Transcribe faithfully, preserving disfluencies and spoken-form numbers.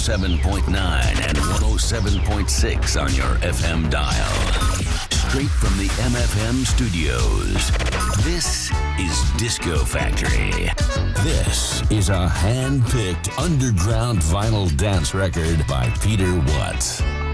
seven point nine and one oh seven point six on your F M dial. Straight from the M F M studios, this is Disco Factory. This is a hand-picked underground vinyl dance record by Peter Watts.